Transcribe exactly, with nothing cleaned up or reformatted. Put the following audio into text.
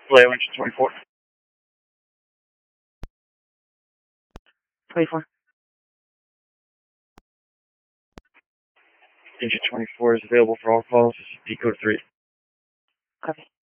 Leo, engine twenty-four. twenty-four. Engine twenty-four is available for all calls. This is decode three. Copy.